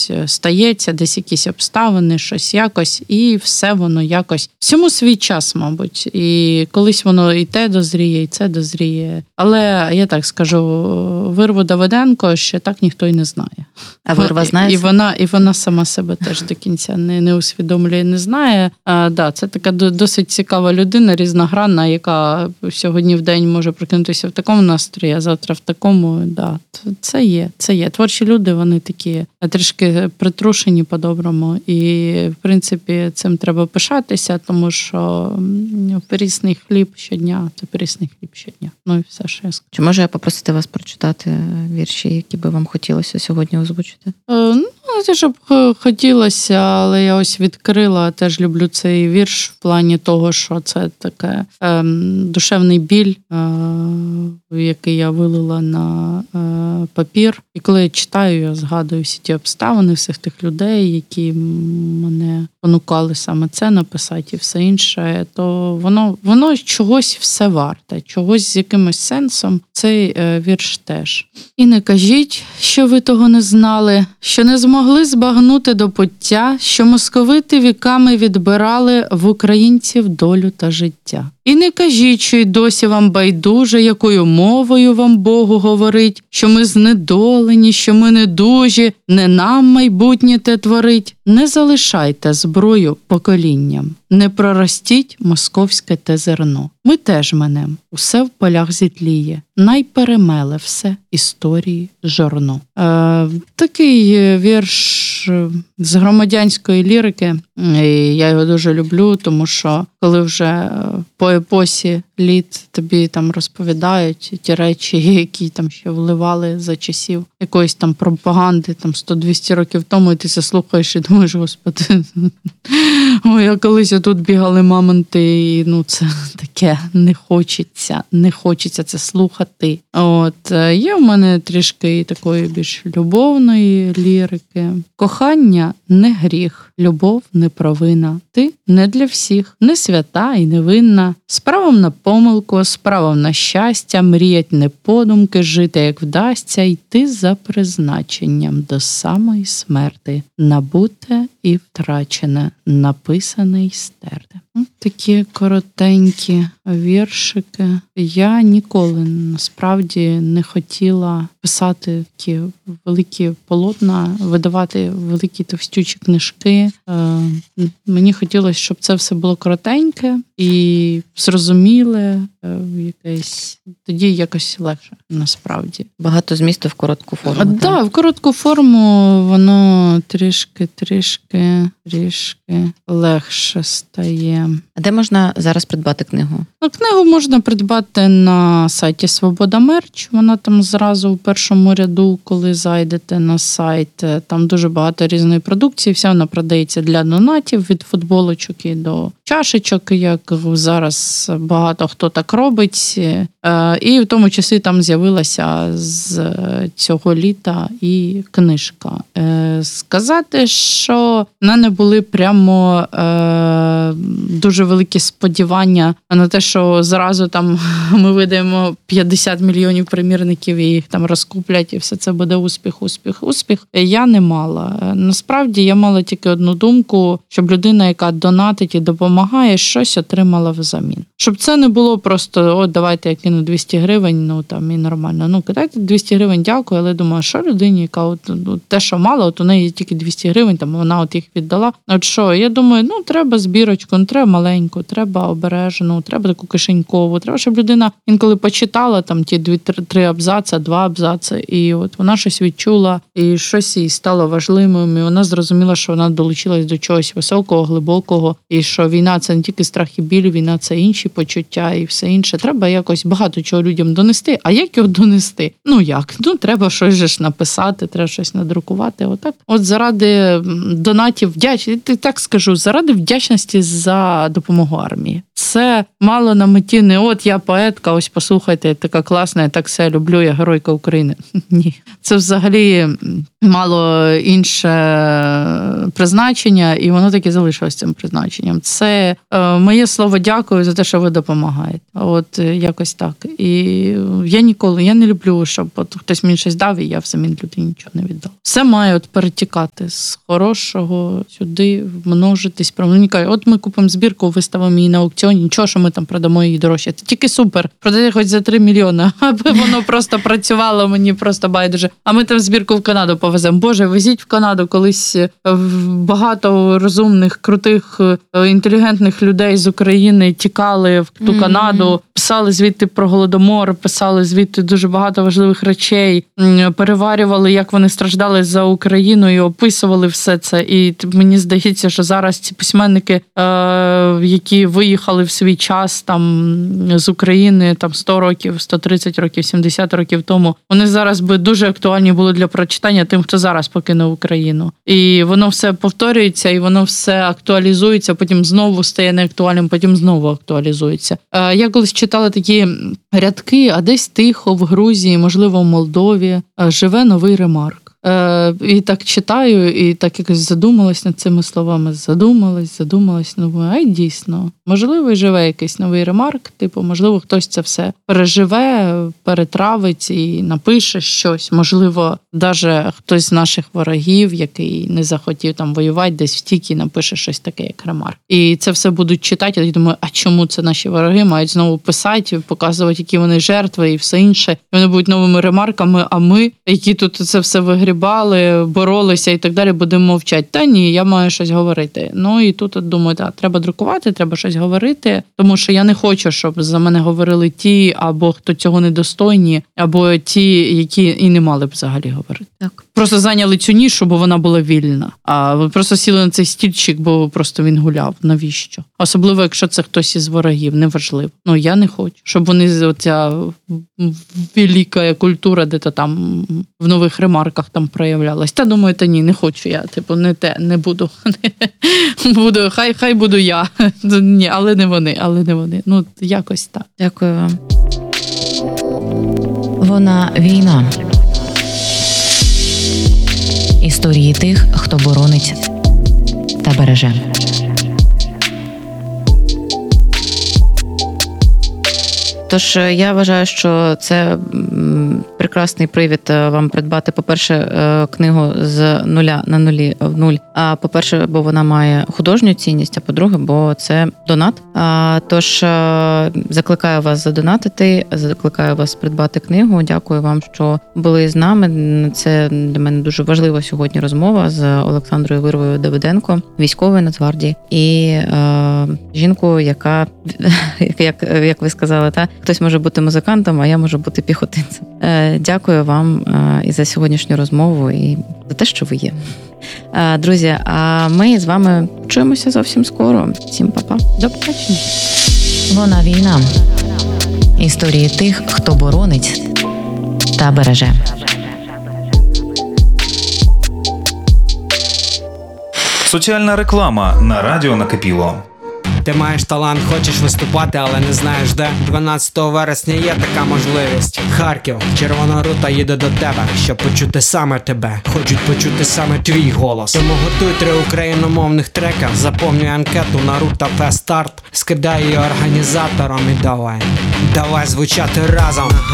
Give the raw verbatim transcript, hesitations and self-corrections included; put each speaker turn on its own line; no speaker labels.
щось стається, десь якісь обставини, щось якось, і все воно якось. Всьому свій час, мабуть. І колись воно і те дозріє, і це дозріє. Але, я так скажу, Вирву Давиденко ще так ніхто й не знає.
А Вирва знає?
І вона, і вона сама себе теж до кінця не, не усвідомлює, не знає. А, да, це така досить цікава людина, різногранна, яка сьогодні в день може прокинутися в такому настрої, а завтра в такому. Да, це є, це є. Творчі люди, вони такі трішки притрушені по-доброму. І, в принципі, цим треба пишатися, тому що прісний хліб щодня, це прісний хліб щодня. Ну і все, що я скажу.
Чи можу я попросити вас прочитати вірші, які би вам хотілося сьогодні озвучити?
Е, ну, не те, щоб хотілося, але я ось відкрила, теж люблю цей вірш в плані того, що це таке е, душевний біль, е, який я вилила на е, папір. І коли я читаю, я згадую всі ті обставини, всіх тих людей, які мене понукали саме це написати і все інше, то воно, воно чогось все варте, чогось з якимось сенсом. Цей е, вірш теж. І не кажіть, що ви того не знали, що не змогли збагнути до пуття, що московити віками відбирали в українців долю та життя. І не кажіть, що й досі вам байдуже, якою мовою вам Богу говорить, що ми знедолені, що ми недужі, не нам майбутнє те творить. Не залишайте зброю поколінням, не проростіть московське те зерно. Ми теж менем, усе в полях зітліє, найперемеле все історії жорно. Е, такий вірш з громадянської лірики, і я його дуже люблю, тому що коли вже по епосі літ тобі там розповідають ті речі, які там ще вливали за часів якоїсь там пропаганди там сто-двісті років тому, і ти це слухаєш і думаєш, господи, ой, а колись тут бігали мамонти, і ну це таке, не хочеться, не хочеться це слухати. От, є в мене трішки такої більш любовної лірики. Кохання не гріх, любов не провина. Ти не для всіх, не свята і невинна. З правом на помилку, з правом на щастя, мріять не подумки, жити як вдасться, йти за призначенням до самої смерти. Набуте і втрачене, написане й стерте. Такі коротенькі віршики. Я ніколи насправді не хотіла писати такі великі полотна, видавати великі товстючі книжки. Мені хотілося, щоб це все було коротеньке і зрозуміле, якесь. Тоді якось легше, насправді.
Багато змісту в коротку форму.
Так, да, в коротку форму воно трішки, трішки, трішки легше стає.
А де можна зараз придбати книгу?
Ну, книгу можна придбати на сайті Свобода Мерч. Вона там зразу у першому ряду, коли зайдете на сайт. Там дуже багато різної продукції. Вся вона продається для донатів, від футболочок і до чашечок, як зараз багато хто так робить. І в тому числі там з'явилася з цього літа і книжка. Сказати, що в мене були прямо дуже великі сподівання на те, що зразу там ми видаємо п'ятдесят мільйонів примірників і їх там розкуплять, і все це буде успіх, успіх, успіх. Я не мала. Насправді я мала тільки одну думку, щоб людина, яка донатить і допомагає, щось отримала взамін. Щоб це не було просто, от давайте я кину двісті гривень, ну там і нормально. Ну, кидайте двісті гривень, дякую, але думаю, що людині, яка от, от те, що мало, от у неї тільки двісті гривень, там вона от їх віддала. От що, я думаю, ну треба збірочку, ну треба маленьку, треба обережну, треба таку кишенькову, треба, щоб людина інколи почитала там ті дві-три абзаци, два абзаци, і от вона щось відчула, і щось їй стало важливим, і вона зрозуміла, що вона долучилась до чогось високого, глибокого, і що війна – це не тільки страх і біль, війна – це інші почуття і все інше. Треба якось багато чого людям донести. А як його донести? Ну як? Ну треба щось же ж написати, треба щось надрукувати. Отак. От заради донатів, вдяч... так скажу, заради вдячності за допомогу армії. це мало на меті не от я поетка, ось послухайте, я така класна, я так все люблю, я геройка України. Ні. Це взагалі мало інше призначення, і воно таки залишилось цим призначенням. Це е, моє слово дякую за те, що ви допомагаєте. От е, якось так. І я ніколи, я не люблю, щоб от хтось мені щось дав, і я взамін людині нічого не віддав. Все має от перетікати з хорошого сюди, множитись. Мені кажуть, от ми купимо збірку, виставимо її на аукціоні, нічого, що ми там продамо її дорожче. Це тільки супер. Продати хоч за три мільйони, аби воно просто працювало, мені просто байдуже. А ми там збірку в Канаду повеземо. Боже, везіть в Канаду, колись багато розумних, крутих, інтелігентних людей з України тікали в ту Канаду, писали звідти про Голодомор, писали звідти дуже багато важливих речей, переварювали, як вони страждали за Україну і описували все це. І мені здається, що зараз ці письменники, які виїхали в свій час там з України там сто років, сто тридцять років, сімдесят років тому, вони зараз би дуже актуальні були для прочитання тим, хто зараз покинув Україну. І воно все повторюється, і воно все актуалізується, потім знову стає неактуальним, потім знову актуалізується. Я колись читала такі рядки, а десь тихо в Грузії, можливо, в Молдові, живе новий Ремарк. Е, і так читаю, і так якось задумалась над цими словами. Задумалась, задумалась, ну, ай, дійсно. Можливо, і живе якийсь новий Ремарк, типу, можливо, хтось це все переживе, перетравить і напише щось. Можливо, навіть хтось з наших ворогів, який не захотів там воювати, десь втік і напише щось таке, як Ремарк. І це все будуть читати, я думаю, а чому це наші вороги мають знову писати, показувати, які вони жертви і все інше. І вони будуть новими Ремарками, а ми, які тут це все вигрібали, боролися і так далі, будемо мовчати. Та ні, я маю щось говорити. Ну і тут от думаю, так, треба друкувати, треба щось говорити, тому що я не хочу, щоб за мене говорили ті, або хто цього недостойні, або ті, які і не мали б взагалі говорити.
Так.
Просто зайняли цю нішу, бо вона була вільна. А ви просто сіли на цей стільчик, бо просто він гуляв. Навіщо? Особливо, якщо це хтось із ворогів, неважливо. Ну, я не хочу, щоб вони, оця велика культура, де-то там в нових Ремарках там проявлялась. Та думаю, та ні, не хочу я, типу, не те, не буду. буду, хай, хай буду я. Ні, але не вони, але не вони. Ну, якось так.
Дякую вам. Вона війна. Історії тих, хто боронить та береже. Тож я вважаю, що це прекрасний привід вам придбати, по-перше, книгу з нуля на нулі в нуль. А по-перше, бо вона має художню цінність, а по-друге, бо це донат. Тож закликаю вас задонатити, закликаю вас придбати книгу. Дякую вам, що були з нами. Це для мене дуже важлива сьогодні розмова з Олександрою Вирвою Давиденко, військовою Нацгвардії, і е, жінкою, яка, як, як ви сказали, та хтось може бути музикантом, а я можу бути піхотинцем. Е, дякую вам е, і за сьогоднішню розмову, і за те, що ви є. Е, друзі, а ми з вами чуємося зовсім скоро. Всім па-па.
До побачення.
Вона війна. Історії тих, хто боронить та береже.
Соціальна реклама на радіо Накипіло.
Ти маєш талант, хочеш виступати, але не знаєш де. дванадцятого вересня є така можливість. Харків, Червона рута їде до тебе, щоб почути саме тебе. Хочуть почути саме твій голос. Тому готуй три україномовних трека, заповнюй анкету на Рута Фест Старт, скидай її організаторам і давай. Давай звучати разом.